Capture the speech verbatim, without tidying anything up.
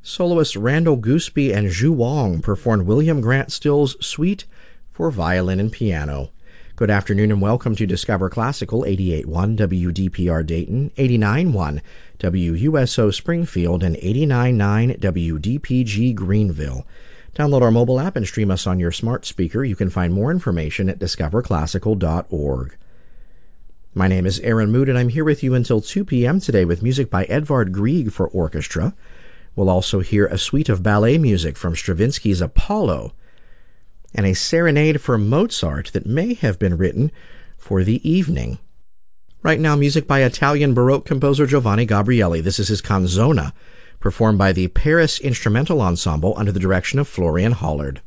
Soloists Randall Gooseby and Zhu Wong performed William Grant Still's Suite for violin and piano. Good afternoon and welcome to Discover Classical, eighty-eight point one W D P R Dayton, eighty-nine point one W U S O Springfield, and eighty-nine point nine W D P G Greenville. Download our mobile app and stream us on your smart speaker. You can find more information at discover classical dot org. My name is Aaron Mood, and I'm here with you until two p.m. today with music by Edvard Grieg for orchestra. We'll also hear a suite of ballet music from Stravinsky's Apollo, and a serenade for Mozart that may have been written for the evening. Right now, music by Italian Baroque composer Giovanni Gabrieli. This is his Canzona, performed by the Paris Instrumental Ensemble under the direction of Florian Hollard.